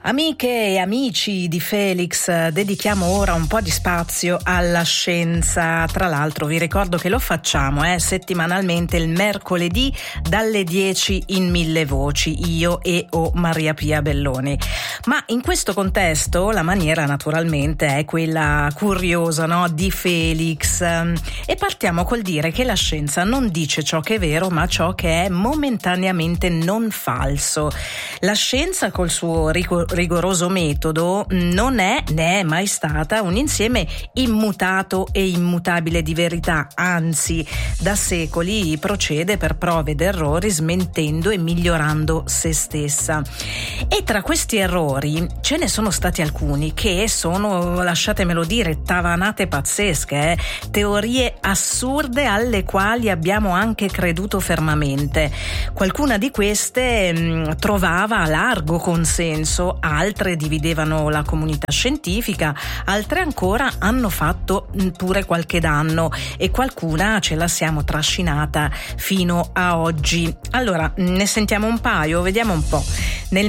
Amiche e amici di Felix, dedichiamo ora un po' di spazio alla scienza. Tra l'altro vi ricordo che lo facciamo settimanalmente il mercoledì dalle 10 in 1000 voci, io e Maria Pia Belloni. Ma in questo contesto la maniera naturalmente è quella curiosa, no? Di Felix. E partiamo col dire che la scienza non dice ciò che è vero, ma ciò che è momentaneamente non falso. La scienza col suo rigoroso metodo non è né è mai stata un insieme immutato e immutabile di verità, anzi da secoli procede per prove ed errori, smentendo e migliorando se stessa. E tra questi errori ce ne sono stati alcuni che sono, lasciatemelo dire, tavanate pazzesche, teorie assurde alle quali abbiamo anche creduto fermamente. Qualcuna di queste trovava largo consenso, altre dividevano la comunità scientifica, altre ancora hanno fatto pure qualche danno e qualcuna ce la siamo trascinata fino a oggi. Allora, ne sentiamo un paio, vediamo un po'. Nel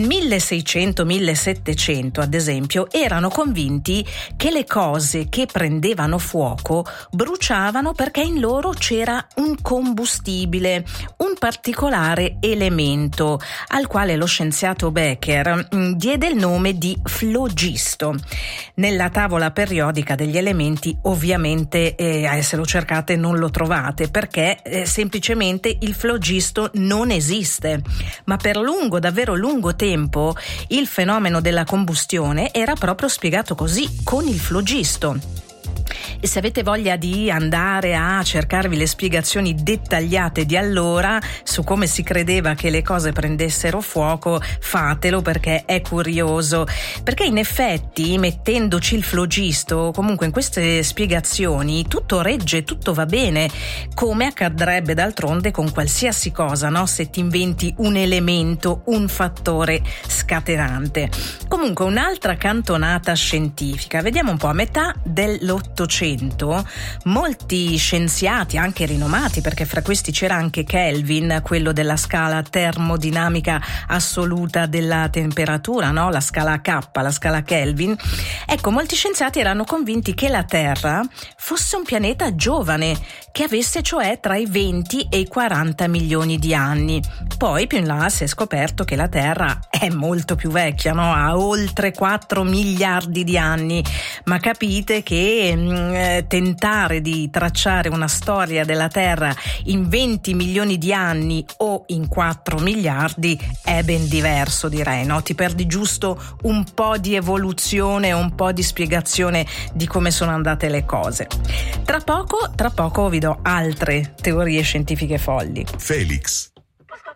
1600-1700, ad esempio, erano convinti che le cose che prendevano fuoco bruciavano perché in loro c'era un combustibile, un particolare elemento, al quale lo scienziato Becker diede il nome di flogisto. Nella tavola periodica degli elementi ovviamente se lo cercate non lo trovate, perché semplicemente il flogisto non esiste, ma per davvero lungo tempo il fenomeno della combustione era proprio spiegato così, con il flogisto. E se avete voglia di andare a cercarvi le spiegazioni dettagliate di allora su come si credeva che le cose prendessero fuoco, fatelo, perché è curioso. Perché in effetti, mettendoci il flogisto, comunque in queste spiegazioni tutto regge, tutto va bene, come accadrebbe d'altronde con qualsiasi cosa, no? Se ti inventi un elemento, un fattore scatenante. Comunque un'altra cantonata scientifica, vediamo un po', a metà dell'Ottocento molti scienziati, anche rinomati, perché fra questi c'era anche Kelvin, quello della scala termodinamica assoluta della temperatura, no? La scala K, la scala Kelvin. Ecco, molti scienziati erano convinti che la Terra fosse un pianeta giovane, che avesse cioè tra i 20 e i 40 milioni di anni. Poi più in là si è scoperto che la Terra è molto più vecchia, no? Ha oltre 4 miliardi di anni, ma capite che tentare di tracciare una storia della Terra in 20 milioni di anni o in 4 miliardi è ben diverso, direi, no? Ti perdi giusto un po' di evoluzione, un po' di spiegazione di come sono andate le cose. Tra poco vi do altre teorie scientifiche folli. Felix.